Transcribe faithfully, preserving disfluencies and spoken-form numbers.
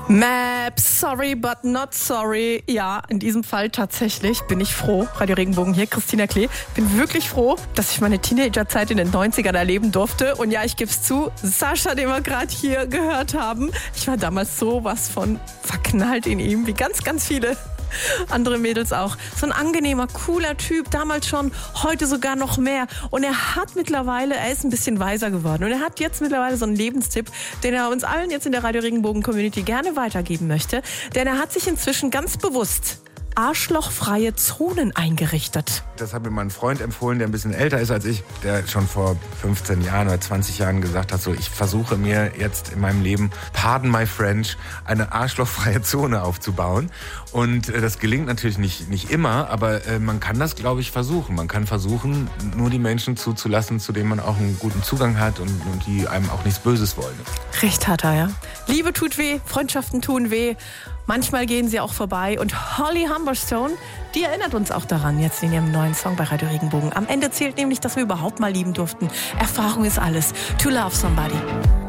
Map, sorry but not sorry. Ja, in diesem Fall tatsächlich bin ich froh. Radio Regenbogen hier, Christina Klee. Bin wirklich froh, dass ich meine Teenagerzeit in den neunzigern erleben durfte. Und ja, ich gebe es zu, Sascha, den wir gerade hier gehört haben, ich war damals sowas von verknallt in ihm, wie ganz, ganz viele andere Mädels auch. So ein angenehmer, cooler Typ, damals schon, heute sogar noch mehr. Und er hat mittlerweile, er ist ein bisschen weiser geworden. Und er hat jetzt mittlerweile so einen Lebenstipp, den er uns allen jetzt in der Radio Regenbogen Community gerne weitergeben möchte. Denn er hat sich inzwischen ganz bewusst arschlochfreie Zonen eingerichtet. Das hat mir mein Freund empfohlen, der ein bisschen älter ist als ich, der schon vor fünfzehn Jahren oder zwanzig Jahren gesagt hat, so, ich versuche mir jetzt in meinem Leben, pardon my French, eine arschlochfreie Zone aufzubauen. Und äh, das gelingt natürlich nicht, nicht immer, aber äh, man kann das, glaube ich, versuchen. Man kann versuchen, nur die Menschen zuzulassen, zu denen man auch einen guten Zugang hat und, und die einem auch nichts Böses wollen. Recht hat er, ja. Liebe tut weh, Freundschaften tun weh. Manchmal gehen sie auch vorbei. Und Holly Humberstone, die erinnert uns auch daran, jetzt in ihrem neuen Song bei Radio Regenbogen. Am Ende zählt nämlich, dass wir überhaupt mal lieben durften. Erfahrung ist alles. To love somebody.